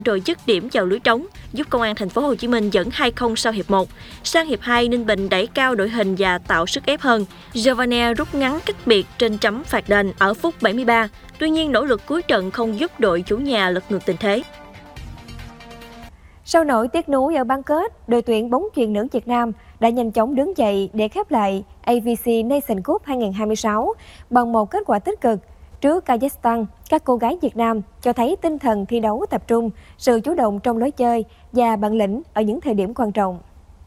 rồi dứt điểm vào lưới trống, giúp Công an thành phố Hồ Chí Minh dẫn 2-0 sau hiệp 1. Sang hiệp 2, Ninh Bình đẩy cao đội hình và tạo sức ép hơn. Giovanni rút ngắn cách biệt trên chấm phạt đền ở phút 73. Tuy nhiên, nỗ lực cuối trận không giúp đội chủ nhà lật ngược tình thế. Sau nỗi tiếc nuối ở bán kết, đội tuyển bóng chuyền nữ Việt Nam đã nhanh chóng đứng dậy để khép lại AVC Nation Cup 2026 bằng một kết quả tích cực. Trước Kazakhstan, các cô gái Việt Nam cho thấy tinh thần thi đấu tập trung, sự chủ động trong lối chơi và bản lĩnh ở những thời điểm quan trọng.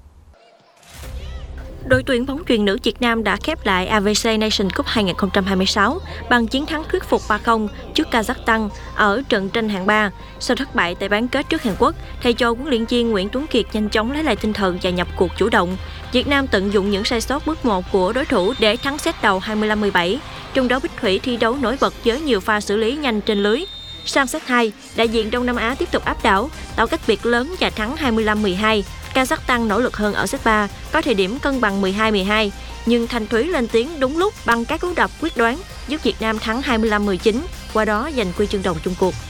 Đội tuyển bóng chuyền nữ Việt Nam đã khép lại AVC Nation Cup 2026 bằng chiến thắng thuyết phục 3-0 trước Kazakhstan ở trận tranh hạng 3. Sau thất bại tại bán kết trước Hàn Quốc, thầy trò huấn luyện viên Nguyễn Tuấn Kiệt nhanh chóng lấy lại tinh thần và nhập cuộc chủ động. Việt Nam tận dụng những sai sót bước 1 của đối thủ để thắng set đầu 25-17. Trong đó Bích Thủy thi đấu nổi bật với nhiều pha xử lý nhanh trên lưới. Sang set 2, đại diện Đông Nam Á tiếp tục áp đảo, tạo cách biệt lớn và thắng 25-12. Kazakhstan nỗ lực hơn ở set 3, có thời điểm cân bằng 12-12, nhưng Thanh Thúy lên tiếng đúng lúc bằng các cú đập quyết đoán, giúp Việt Nam thắng 25-19, qua đó giành huy chương đồng chung cuộc.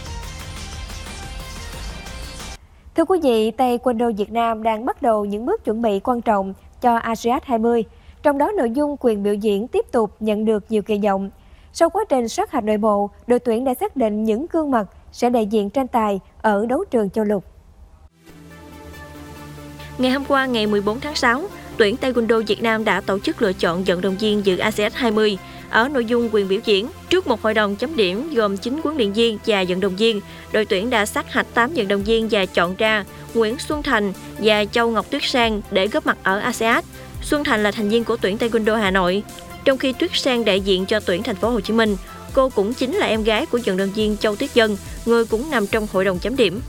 Thưa quý vị, Taekwondo Việt Nam đang bắt đầu những bước chuẩn bị quan trọng cho ASEAN 20, trong đó nội dung quyền biểu diễn tiếp tục nhận được nhiều kỳ vọng. Sau quá trình sát hạch nội bộ, đội tuyển đã xác định những gương mặt sẽ đại diện tranh tài ở đấu trường châu lục. Ngày hôm qua, ngày 14 tháng 6, tuyển Taekwondo Việt Nam đã tổ chức lựa chọn vận động viên dự ASEAN 20 ở nội dung quyền biểu diễn. Trước một hội đồng chấm điểm gồm 9 huấn luyện viên và vận động viên, đội tuyển đã sát hạch 8 vận động viên và chọn ra Nguyễn Xuân Thành và Châu Ngọc Tuyết Sang để góp mặt ở ASEAN. Xuân Thành là thành viên của tuyển Taekwondo Hà Nội, trong khi Tuyết Sang đại diện cho tuyển thành phố Hồ Chí Minh. Cô cũng chính là em gái của vận động viên Châu Tuyết Dân, người cũng nằm trong hội đồng chấm điểm.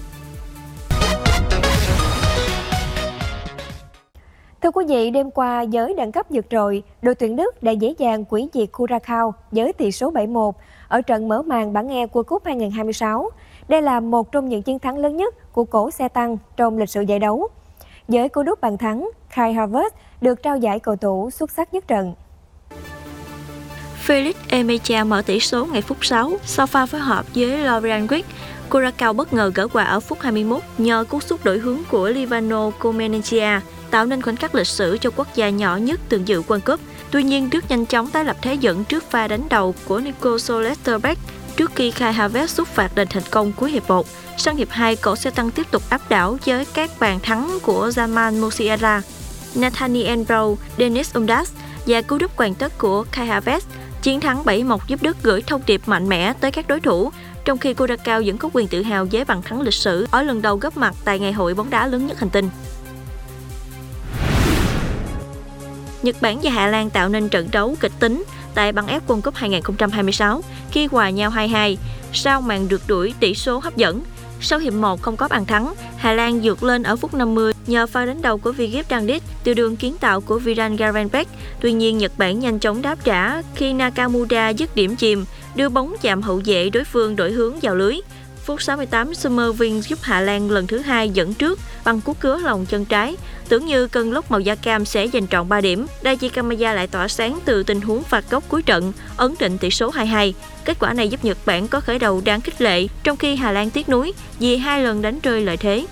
Thưa quý vị, đêm qua với đẳng cấp vượt trội, đội tuyển Đức đã dễ dàng hủy diệt Curacao với tỷ số 7-1 ở trận mở màn bảng E World Cup 2026. Đây là một trong những chiến thắng lớn nhất của cổ xe tăng trong lịch sử giải đấu. Với cú đúp bàn thắng, Kai Havertz được trao giải cầu thủ xuất sắc nhất trận. Felix Emecha mở tỷ số ngày phút 6 sau pha phối hợp với Florian Wirtz. Curacao bất ngờ gỡ hòa ở phút 21 nhờ cú sút đổi hướng của Livano Comencia, tạo nên khoảnh khắc lịch sử cho quốc gia nhỏ nhất từng dự World Cup. Tuy nhiên, Đức nhanh chóng tái lập thế dẫn trước pha đánh đầu của Nico Solesterbeck trước khi Kai Havertz sút phạt đền thành công cuối hiệp 1. Sang hiệp 2, cổ xe tăng tiếp tục áp đảo với các bàn thắng của Jamal Musiala, Nathaniel Brown, Dennis Undas và cú đúp hoàn tất của Kai Havertz. Chiến thắng 7-1 giúp Đức gửi thông điệp mạnh mẽ tới các đối thủ, trong khi Curacao vẫn có quyền tự hào với bàn thắng lịch sử ở lần đầu góp mặt tại ngày hội bóng đá lớn nhất hành tinh. Nhật Bản và Hà Lan tạo nên trận đấu kịch tính tại bảng F World Cup 2026 khi hòa nhau 2-2 sau màn rượt đuổi tỷ số hấp dẫn. Sau hiệp 1 không có bàn thắng, Hà Lan vượt lên ở phút 50 nhờ pha đánh đầu của Vigip Dandic từ đường kiến tạo của Viran Garenbeck. Tuy nhiên, Nhật Bản nhanh chóng đáp trả khi Nakamura dứt điểm chìm, đưa bóng chạm hậu vệ đối phương đổi hướng vào lưới. Phút 68, Summervin giúp Hà Lan lần thứ 2 dẫn trước bằng cú cứa lòng chân trái. Tưởng như cơn lốc màu da cam sẽ giành trọn 3 điểm, Daiji Kamaya lại tỏa sáng từ tình huống phạt góc cuối trận, ấn định tỷ số 2-2. Kết quả này giúp Nhật Bản có khởi đầu đáng khích lệ, trong khi Hà Lan tiếc nuối vì 2 lần đánh rơi lợi thế.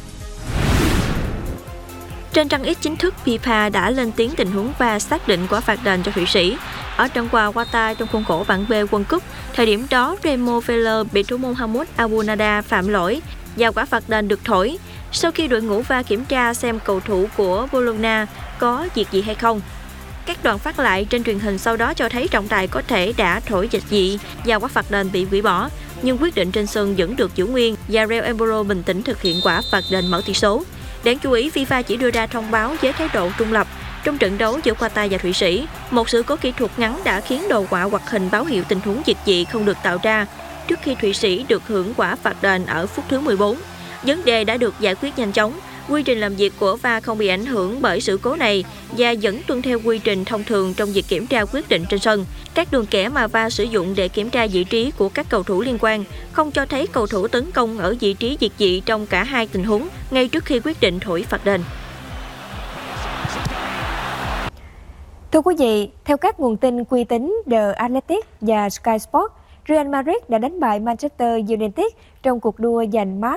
Trên trang X chính thức, FIFA đã lên tiếng tình huống VAR xác định quả phạt đền cho Thụy Sĩ ở trận qua Qatar trong khuôn khổ bảng B World Cup. Thời điểm đó, Remo Feller bị thủ môn Hamoud Abunada phạm lỗi và quả phạt đền được thổi. Sau khi đội ngũ VAR kiểm tra xem cầu thủ của Bologna có việc gì hay không, các đoạn phát lại trên truyền hình sau đó cho thấy trọng tài có thể đã thổi dịch dị và quả phạt đền bị hủy bỏ, nhưng quyết định trên sân vẫn được giữ nguyên và Real Embolo bình tĩnh thực hiện quả phạt đền mở tỷ số. Đáng chú ý, FIFA chỉ đưa ra thông báo với thái độ trung lập trong trận đấu giữa Qatar và Thụy Sĩ. Một sự cố kỹ thuật ngắn đã khiến đồ họa hoạt hình báo hiệu tình huống dịch dị không được tạo ra trước khi Thụy Sĩ được hưởng quả phạt đền ở phút thứ 14. Vấn đề đã được giải quyết nhanh chóng. Quy trình làm việc của VAR không bị ảnh hưởng bởi sự cố này và vẫn tuân theo quy trình thông thường trong việc kiểm tra quyết định trên sân. Các đường kẻ mà VAR sử dụng để kiểm tra vị trí của các cầu thủ liên quan không cho thấy cầu thủ tấn công ở vị trí việt dị trong cả hai tình huống ngay trước khi quyết định thổi phạt đền. Thưa quý vị, theo các nguồn tin uy tín The Athletic và Sky Sports, Real Madrid đã đánh bại Manchester United trong cuộc đua giành